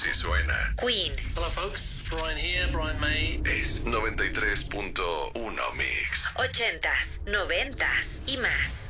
Así suena. Queen. Hello folks, Brian here, Brian May. Es 93.1 Mix. 80s, 90s y más.